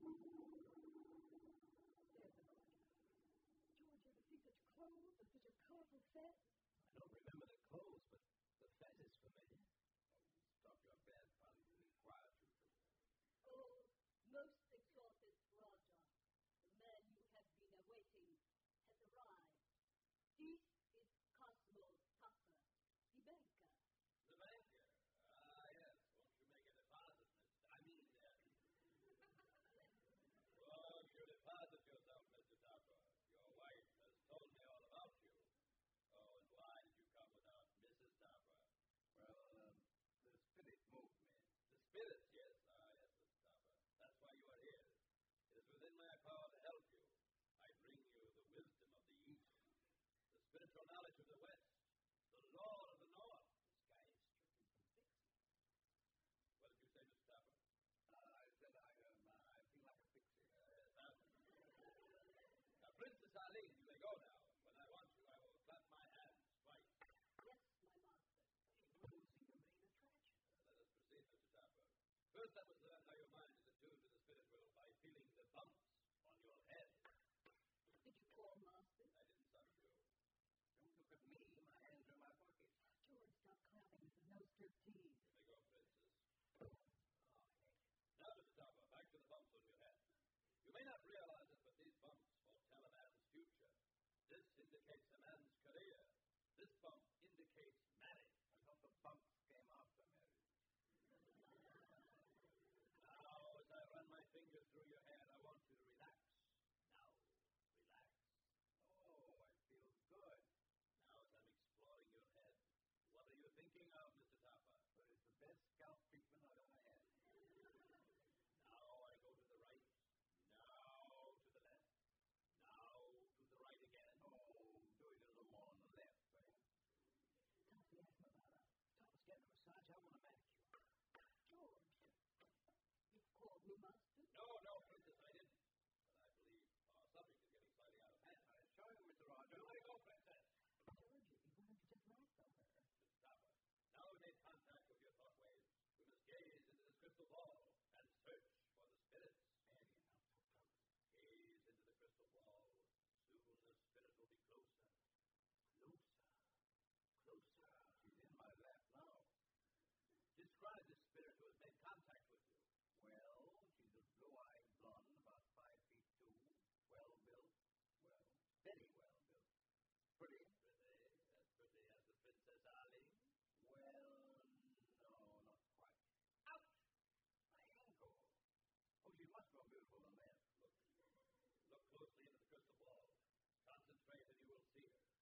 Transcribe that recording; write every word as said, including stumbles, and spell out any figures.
There's the Roger. George, you ever see such clothes and such a colorful fez? I don't remember the clothes, but the fez is familiar. Oh, stop your bad pun. Be quiet, you two. Oh, most exalted Roger, the man you have been awaiting has arrived. This is Cosmo Tupper, the banker. The banker? Ah, yes. Won't you make a deposit, mister? I mean, uh... won't you deposit yourself, Mister Tupper? Your wife has told me all about you. Oh, and why did you come without Missus Tupper? Well, um, the spirit moved me. The spirit, yes. Ah, yes, Mister Tupper. That's why you are here. It is within my power to help you. I bring you the wisdom of the East, the spiritual knowledge of the West, the law of the North. This guy is stricken from fixing. What did you say, Mister Tupper? Uh, I said I, um, I feel like a fixie. Uh, now, Princess Aline, you may go now. When I want you, I will clap my hands twice. Yes, my master. She's losing her main attraction. Uh, let us proceed, Mister Tupper. First, I must learn how your mind is attuned to the spirit world by feeling the bumps on your head. Did you call, master? I didn't summon you. Don't look at me. My hands are in my pockets. George, stop clapping. This is no striptease. You may go, Princess. Oh, I hate it. Now, Mister Tupper, back to the bumps on your head. You may not realize it, but these bumps foretell a man's future. This indicates a man's career. This bump indicates marriage. I thought the bumps came after marriage. Now, as I run my fingers through your hair, I want you to relax. Now, relax. Oh, I feel good. Now, as I'm exploring your head, what are you thinking of, Mister Tupper? But it's the best scalp treatment I've ever had. Now I go to the right. Now to the left. Now to the right again. Oh, do it a little more on the left, eh? Tommy, ask him about us. Tupper's getting a massage. I want a manicure. George, You called me, master? No, no, Princess, I didn't. But I believe our subject is getting slightly out of hand. I assure you, Mister Roger. Let go, Princess. Georgie, why don't you just laugh on her? Mister Tupper, now we made contact with your thought waves. We must gaze into this crystal ball and search for the spirits. Steady enough, so close. Gaze into the crystal ball. Soon the spirit will be closer. Closer. Closer. She's in my lap now. Describe the spirit who has made contact with you. Well, she's a blue-eyed blonde, about five feet two, well-built, well, very well-built. Pretty. Pretty, as pretty as the Princess Aline. Well, no, not quite. Ouch! My ankle. Oh, she's much more beautiful than that. Look, look closely into the crystal ball. Concentrate and you will see her.